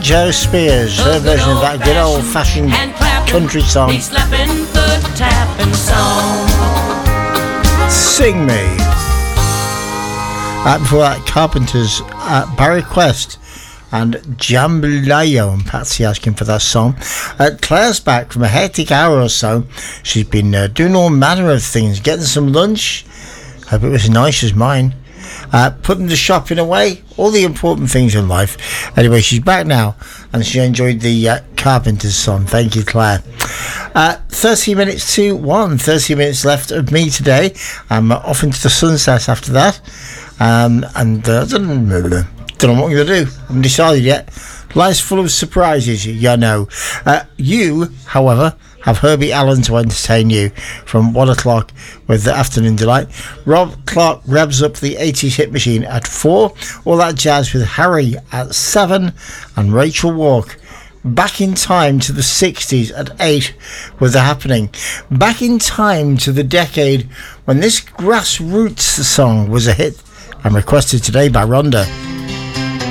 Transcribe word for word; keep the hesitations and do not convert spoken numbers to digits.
Joe Spears, her version of that good old-fashioned country song. Sing Me. Uh, before that, Carpenters, uh, Barry Quest and Jambalaya, and Patsy asking for that song. Uh, Claire's back from a hectic hour or so. She's been uh, doing all manner of things, getting some lunch. Hope it was as nice as mine. Uh, putting the shopping away, all the important things in life. Anyway, she's back now, and she enjoyed the uh, Carpenters song. Thank you, Claire. Uh, thirty minutes to one. thirty minutes left of me today. I'm uh, off into the sunset after that. Um, and uh, I don't know, don't know what I'm going to do. I haven't decided yet. Life's full of surprises, you know. Uh, you, however, have Herbie Allen to entertain you from one o'clock with the Afternoon Delight. Rob Clark revs up the eighties hit machine at four. All that jazz with Harry at seven. And Rachel Walk back in time to the sixties at eight with The Happening. Back in time to the decade when this Grassroots song was a hit and requested today by Rhonda.